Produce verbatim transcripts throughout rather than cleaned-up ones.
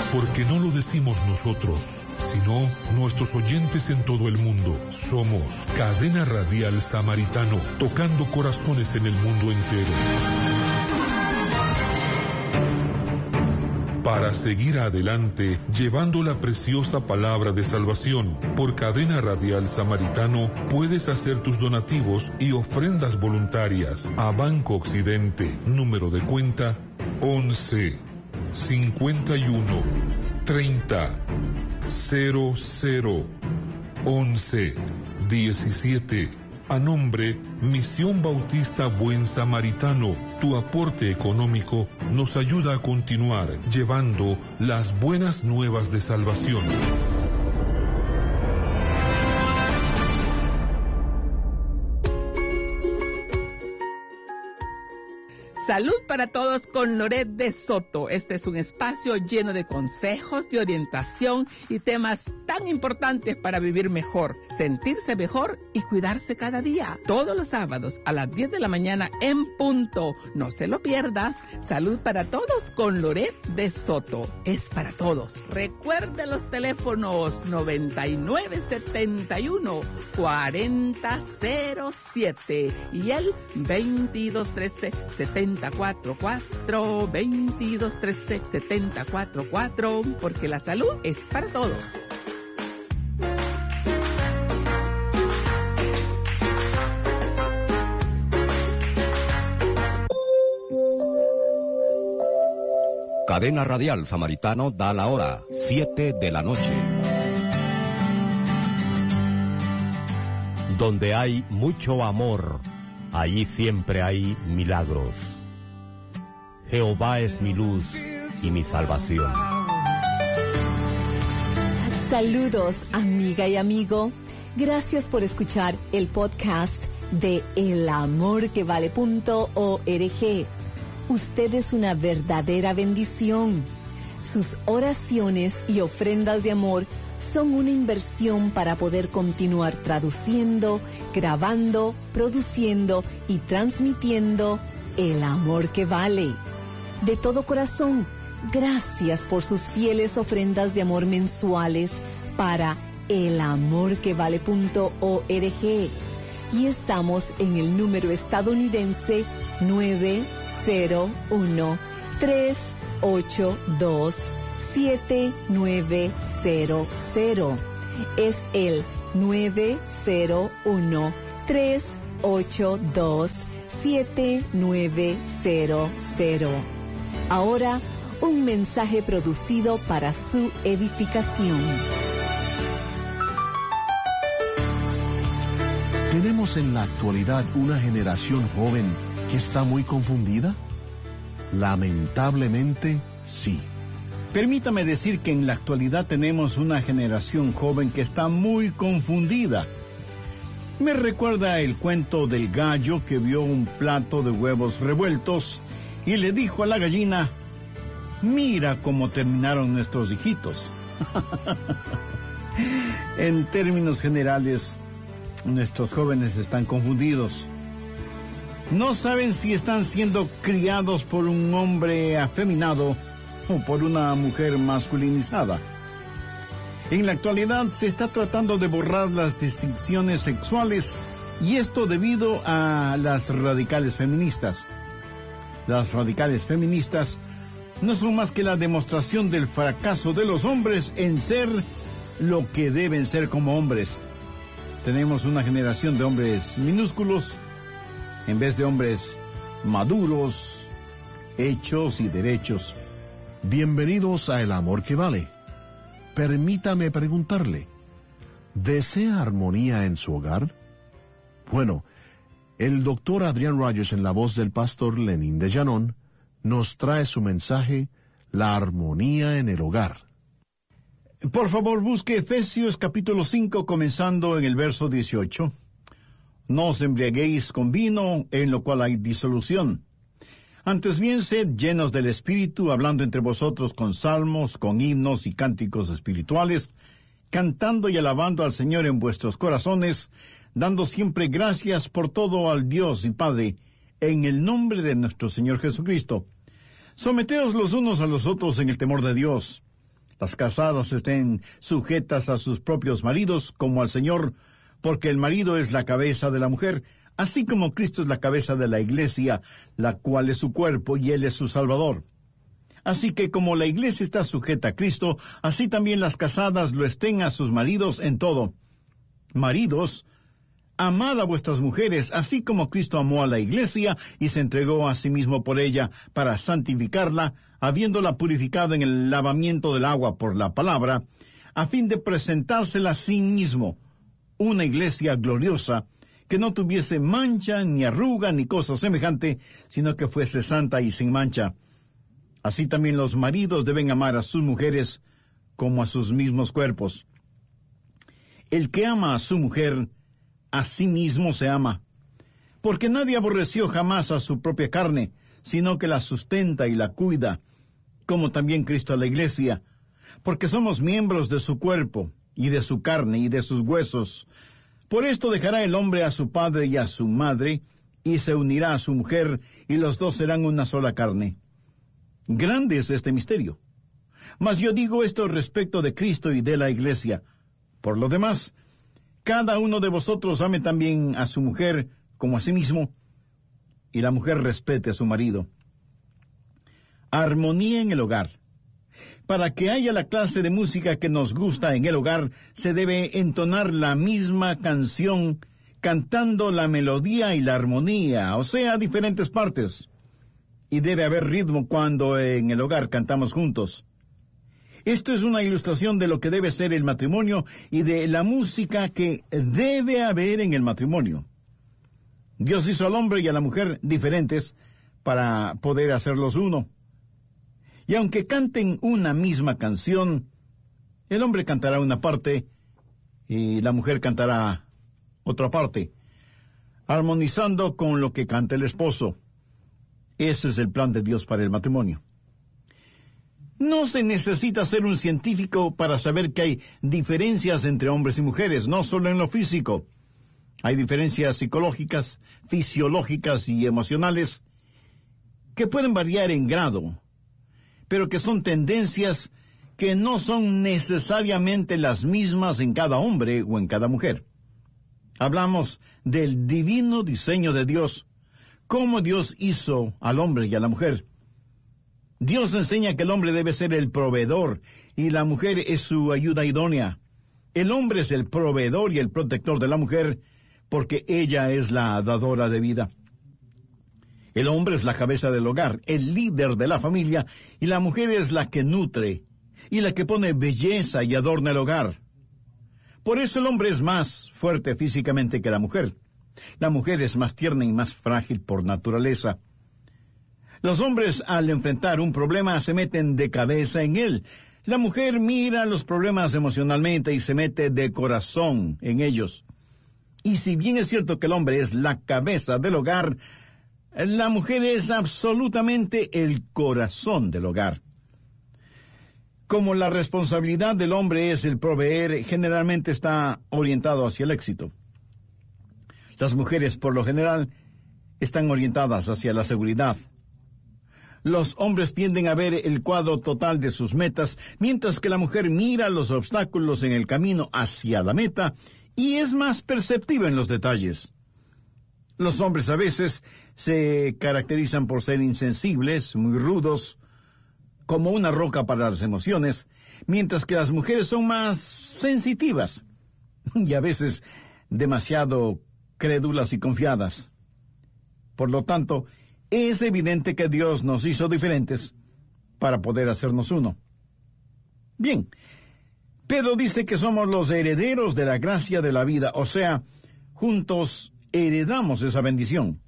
Porque no lo decimos nosotros, sino nuestros oyentes en todo el mundo. Somos Cadena Radial Samaritano, tocando corazones en el mundo entero. Para seguir adelante, llevando la preciosa palabra de salvación, por Cadena Radial Samaritano, puedes hacer tus donativos y ofrendas voluntarias a Banco Occidente, número de cuenta once, cincuenta y uno, treinta, cero cero, once, diecisiete. A nombre Misión Bautista Buen Samaritano, tu aporte económico nos ayuda a continuar llevando las buenas nuevas de salvación. Salud para todos con Loret de Soto. Este es un espacio lleno de consejos, de orientación y temas tan importantes para vivir mejor, sentirse mejor y cuidarse cada día. Todos los sábados a las diez de la mañana en punto. No se lo pierda. Salud para todos con Loret de Soto. Es para todos. Recuerde los teléfonos noventa y nueve setenta y uno cuarenta cero siete y el veintidós trece setenta cuatro cuatro, veintidós trece setenta cuatro cuatro, porque la salud es para todos. Cadena Radial Samaritano da la hora, siete de la noche. Donde hay mucho amor, allí siempre hay milagros. Jehová es mi luz y mi salvación. Saludos, amiga y amigo. Gracias por escuchar el podcast de el amor que vale punto org. Usted es una verdadera bendición. Sus oraciones y ofrendas de amor son una inversión para poder continuar traduciendo, grabando, produciendo y transmitiendo el amor que vale. De todo corazón, gracias por sus fieles ofrendas de amor mensuales para el amor que vale punto org. Y estamos en el número estadounidense nueve cero uno, tres ocho dos, siete nueve cero cero. Es el nueve cero uno, tres ocho dos, siete nueve cero cero. Ahora, un mensaje producido para su edificación. ¿Tenemos en la actualidad una generación joven que está muy confundida? Lamentablemente, sí. Permítame decir que en la actualidad tenemos una generación joven que está muy confundida. Me recuerda el cuento del gallo que vio un plato de huevos revueltos y le dijo a la gallina: mira cómo terminaron nuestros hijitos. En términos generales, nuestros jóvenes están confundidos. No saben si están siendo criados por un hombre afeminado o por una mujer masculinizada. En la actualidad se está tratando de borrar las distinciones sexuales, y esto debido a las radicales feministas. Las radicales feministas no son más que la demostración del fracaso de los hombres en ser lo que deben ser como hombres. Tenemos una generación de hombres minúsculos en vez de hombres maduros, hechos y derechos. Bienvenidos a El Amor que Vale. Permítame preguntarle, ¿desea armonía en su hogar? Bueno, el doctor Adrián Rogers, en la voz del pastor Lenín de Llanón, nos trae su mensaje, La armonía en el hogar. Por favor, busque Efesios capítulo cinco, comenzando en el verso dieciocho. No os embriaguéis con vino, en lo cual hay disolución. Antes bien, sed llenos del Espíritu, hablando entre vosotros con salmos, con himnos y cánticos espirituales, cantando y alabando al Señor en vuestros corazones, dando siempre gracias por todo al Dios y Padre, en el nombre de nuestro Señor Jesucristo. Someteos los unos a los otros en el temor de Dios. Las casadas estén sujetas a sus propios maridos como al Señor, porque el marido es la cabeza de la mujer, así como Cristo es la cabeza de la iglesia, la cual es su cuerpo y Él es su Salvador. Así que como la iglesia está sujeta a Cristo, así también las casadas lo estén a sus maridos en todo. Maridos, amad a vuestras mujeres, así como Cristo amó a la iglesia y se entregó a sí mismo por ella para santificarla, habiéndola purificado en el lavamiento del agua por la palabra, a fin de presentársela a sí mismo, una iglesia gloriosa, que no tuviese mancha, ni arruga, ni cosa semejante, sino que fuese santa y sin mancha. Así también los maridos deben amar a sus mujeres como a sus mismos cuerpos. El que ama a su mujer, a sí mismo se ama, porque nadie aborreció jamás a su propia carne, sino que la sustenta y la cuida, como también Cristo a la iglesia, porque somos miembros de su cuerpo, y de su carne, y de sus huesos. Por esto dejará el hombre a su padre y a su madre, y se unirá a su mujer, y los dos serán una sola carne. Grande es este misterio. Mas yo digo esto respecto de Cristo y de la iglesia. Por lo demás, cada uno de vosotros ame también a su mujer como a sí mismo, y la mujer respete a su marido. Armonía en el hogar. Para que haya la clase de música que nos gusta en el hogar, se debe entonar la misma canción, cantando la melodía y la armonía, o sea, diferentes partes. Y debe haber ritmo cuando en el hogar cantamos juntos. Esto es una ilustración de lo que debe ser el matrimonio y de la música que debe haber en el matrimonio. Dios hizo al hombre y a la mujer diferentes para poder hacerlos uno. Y aunque canten una misma canción, el hombre cantará una parte y la mujer cantará otra parte, armonizando con lo que canta el esposo. Ese es el plan de Dios para el matrimonio. No se necesita ser un científico para saber que hay diferencias entre hombres y mujeres, no solo en lo físico. Hay diferencias psicológicas, fisiológicas y emocionales que pueden variar en grado, pero que son tendencias que no son necesariamente las mismas en cada hombre o en cada mujer. Hablamos del divino diseño de Dios, cómo Dios hizo al hombre y a la mujer. Dios enseña que el hombre debe ser el proveedor y la mujer es su ayuda idónea. El hombre es el proveedor y el protector de la mujer porque ella es la dadora de vida. El hombre es la cabeza del hogar, el líder de la familia, y la mujer es la que nutre y la que pone belleza y adorna el hogar. Por eso el hombre es más fuerte físicamente que la mujer. La mujer es más tierna y más frágil por naturaleza. Los hombres, al enfrentar un problema, se meten de cabeza en él. La mujer mira los problemas emocionalmente y se mete de corazón en ellos. Y si bien es cierto que el hombre es la cabeza del hogar, la mujer es absolutamente el corazón del hogar. Como la responsabilidad del hombre es el proveer, generalmente está orientado hacia el éxito. Las mujeres, por lo general, están orientadas hacia la seguridad. Los hombres tienden a ver el cuadro total de sus metas, mientras que la mujer mira los obstáculos en el camino hacia la meta y es más perceptiva en los detalles. Los hombres a veces se caracterizan por ser insensibles, muy rudos, como una roca para las emociones, mientras que las mujeres son más sensitivas y a veces demasiado crédulas y confiadas. Por lo tanto, es evidente que Dios nos hizo diferentes para poder hacernos uno. Bien, Pedro dice que somos los herederos de la gracia de la vida, o sea, juntos heredamos esa bendición.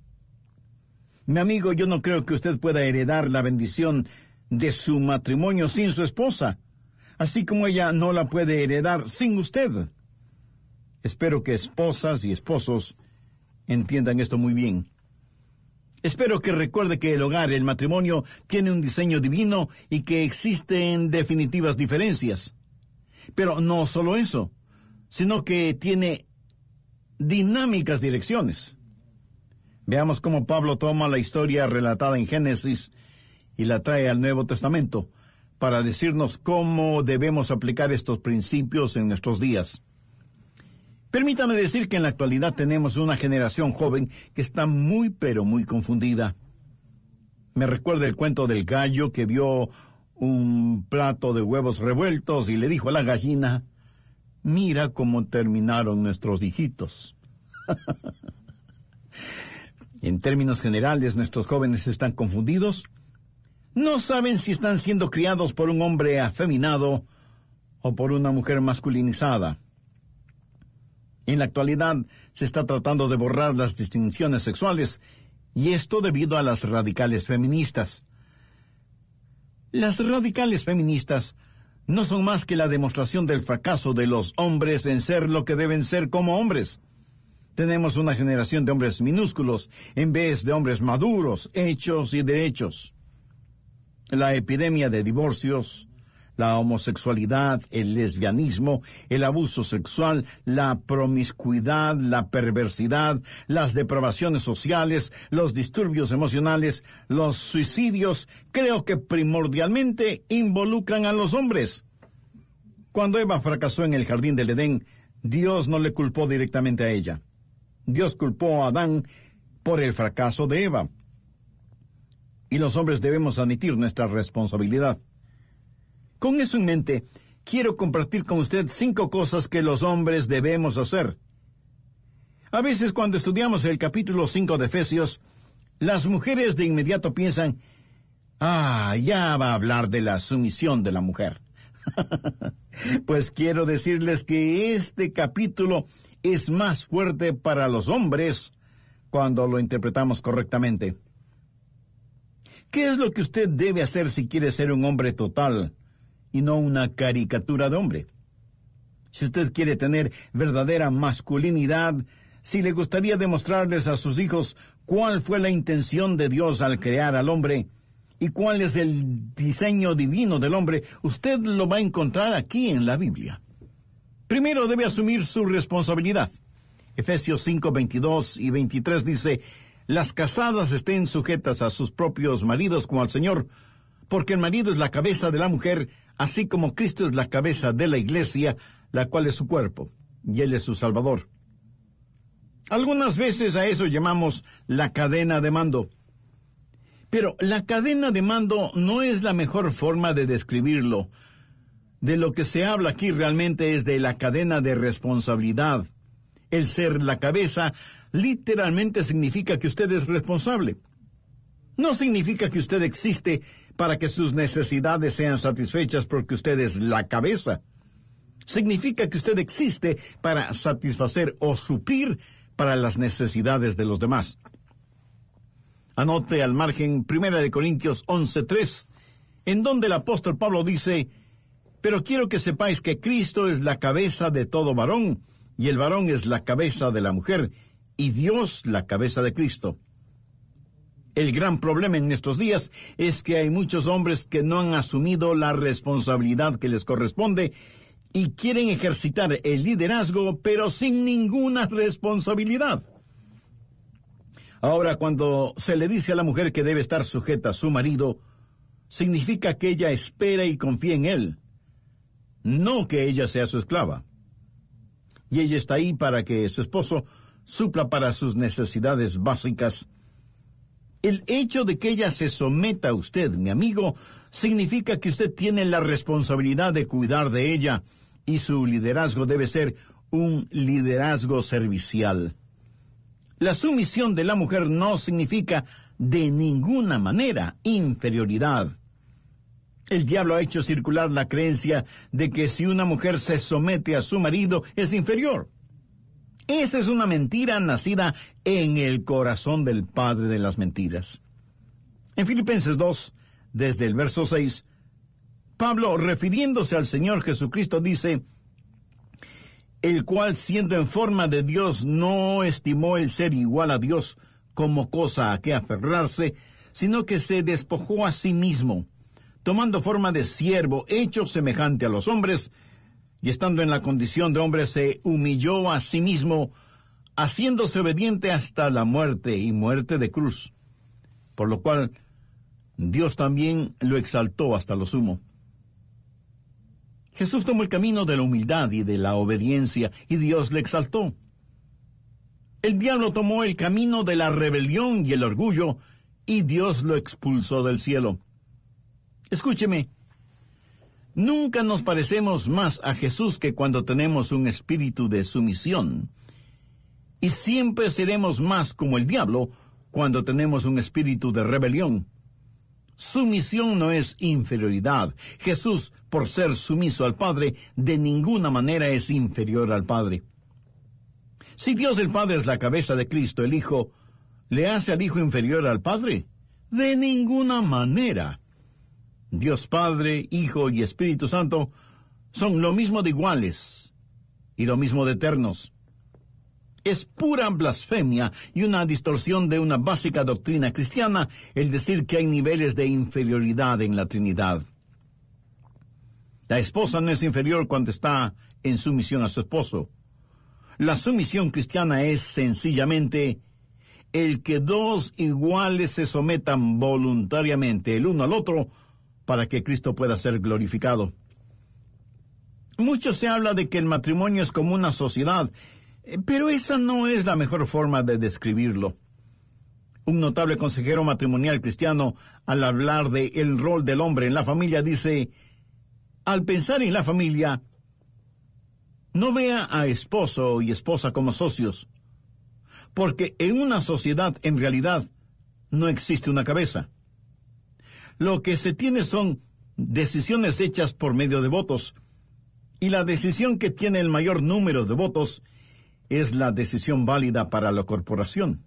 Mi amigo, yo no creo que usted pueda heredar la bendición de su matrimonio sin su esposa, así como ella no la puede heredar sin usted. Espero que esposas y esposos entiendan esto muy bien. Espero que recuerde que el hogar, el matrimonio, tiene un diseño divino y que existen definitivas diferencias. Pero no solo eso, sino que tiene dinámicas direcciones. Veamos cómo Pablo toma la historia relatada en Génesis y la trae al Nuevo Testamento para decirnos cómo debemos aplicar estos principios en nuestros días. Permítame decir que en la actualidad tenemos una generación joven que está muy pero muy confundida. Me recuerda el cuento del gallo que vio un plato de huevos revueltos y le dijo a la gallina: mira cómo terminaron nuestros hijitos. En términos generales, nuestros jóvenes están confundidos. No saben si están siendo criados por un hombre afeminado o por una mujer masculinizada. En la actualidad se está tratando de borrar las distinciones sexuales, y esto debido a las radicales feministas. Las radicales feministas no son más que la demostración del fracaso de los hombres en ser lo que deben ser como hombres. Tenemos una generación de hombres minúsculos en vez de hombres maduros, hechos y derechos. La epidemia de divorcios, la homosexualidad, el lesbianismo, el abuso sexual, la promiscuidad, la perversidad, las depravaciones sociales, los disturbios emocionales, los suicidios, creo que primordialmente involucran a los hombres. Cuando Eva fracasó en el jardín del Edén, Dios no le culpó directamente a ella. Dios culpó a Adán por el fracaso de Eva. Y los hombres debemos admitir nuestra responsabilidad. Con eso en mente, quiero compartir con usted cinco cosas que los hombres debemos hacer. A veces cuando estudiamos el capítulo cinco de Efesios, las mujeres de inmediato piensan: ah, ya va a hablar de la sumisión de la mujer. Pues quiero decirles que este capítulo es más fuerte para los hombres cuando lo interpretamos correctamente. ¿Qué es lo que usted debe hacer si quiere ser un hombre total y no una caricatura de hombre? Si usted quiere tener verdadera masculinidad, si le gustaría demostrarles a sus hijos cuál fue la intención de Dios al crear al hombre y cuál es el diseño divino del hombre, usted lo va a encontrar aquí en la Biblia. Primero debe asumir su responsabilidad. Efesios cinco, veintidós y veintitrés dice: las casadas estén sujetas a sus propios maridos como al Señor, porque el marido es la cabeza de la mujer, así como Cristo es la cabeza de la iglesia, la cual es su cuerpo, y Él es su Salvador. Algunas veces a eso llamamos la cadena de mando. Pero la cadena de mando no es la mejor forma de describirlo. De lo que se habla aquí realmente es de la cadena de responsabilidad. El ser la cabeza literalmente significa que usted es responsable. No significa que usted existe para que sus necesidades sean satisfechas porque usted es la cabeza. Significa que usted existe para satisfacer o suplir para las necesidades de los demás. Anote al margen Primera de Corintios once, tres, en donde el apóstol Pablo dice: pero quiero que sepáis que Cristo es la cabeza de todo varón, y el varón es la cabeza de la mujer, y Dios la cabeza de Cristo. El gran problema en estos días es que hay muchos hombres que no han asumido la responsabilidad que les corresponde y quieren ejercitar el liderazgo, pero sin ninguna responsabilidad. Ahora, cuando se le dice a la mujer que debe estar sujeta a su marido, significa que ella espera y confía en él, no que ella sea su esclava. Y ella está ahí para que su esposo supla para sus necesidades básicas. El hecho de que ella se someta a usted, mi amigo, significa que usted tiene la responsabilidad de cuidar de ella, y su liderazgo debe ser un liderazgo servicial. La sumisión de la mujer no significa de ninguna manera inferioridad. El diablo ha hecho circular la creencia de que si una mujer se somete a su marido es inferior. Esa es una mentira nacida en el corazón del padre de las mentiras. En Filipenses dos, desde el verso seis, Pablo, refiriéndose al Señor Jesucristo, dice: el cual, siendo en forma de Dios, no estimó el ser igual a Dios como cosa a que aferrarse, sino que se despojó a sí mismo, tomando forma de siervo, hecho semejante a los hombres, y estando en la condición de hombre se humilló a sí mismo, haciéndose obediente hasta la muerte y muerte de cruz, por lo cual Dios también lo exaltó hasta lo sumo. Jesús tomó el camino de la humildad y de la obediencia, y Dios le exaltó. El diablo tomó el camino de la rebelión y el orgullo, y Dios lo expulsó del cielo. Escúcheme, nunca nos parecemos más a Jesús que cuando tenemos un espíritu de sumisión, y siempre seremos más como el diablo cuando tenemos un espíritu de rebelión. Sumisión no es inferioridad. Jesús, por ser sumiso al Padre, de ninguna manera es inferior al Padre. Si Dios el Padre es la cabeza de Cristo, el Hijo, ¿le hace al Hijo inferior al Padre? De ninguna manera. Dios Padre, Hijo y Espíritu Santo son lo mismo de iguales y lo mismo de eternos. Es pura blasfemia y una distorsión de una básica doctrina cristiana el decir que hay niveles de inferioridad en la Trinidad. La esposa no es inferior cuando está en sumisión a su esposo. La sumisión cristiana es sencillamente el que dos iguales se sometan voluntariamente el uno al otro para que Cristo pueda ser glorificado. Mucho se habla de que el matrimonio es como una sociedad, pero esa no es la mejor forma de describirlo. Un notable consejero matrimonial cristiano, al hablar de el rol del hombre en la familia, dice: al pensar en la familia, no vea a esposo y esposa como socios, porque en una sociedad en realidad no existe una cabeza. Lo que se tiene son decisiones hechas por medio de votos, y la decisión que tiene el mayor número de votos es la decisión válida para la corporación.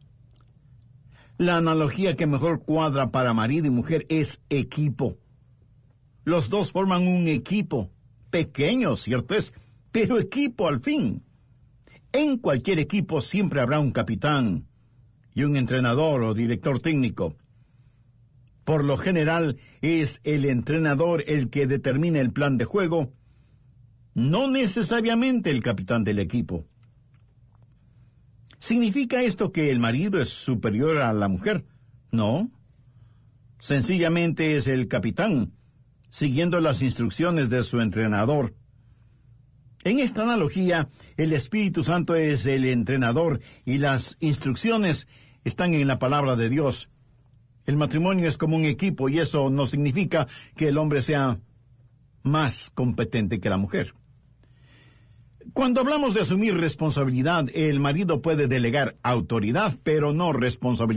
La analogía que mejor cuadra para marido y mujer es equipo. Los dos forman un equipo, pequeño, cierto es, pero equipo al fin. En cualquier equipo siempre habrá un capitán y un entrenador o director técnico. Por lo general es el entrenador el que determina el plan de juego, no necesariamente el capitán del equipo. ¿Significa esto que el marido es superior a la mujer? No. Sencillamente es el capitán, siguiendo las instrucciones de su entrenador. En esta analogía, el Espíritu Santo es el entrenador y las instrucciones están en la palabra de Dios. El matrimonio es como un equipo y eso no significa que el hombre sea más competente que la mujer. Cuando hablamos de asumir responsabilidad, el marido puede delegar autoridad, pero no responsabilidad.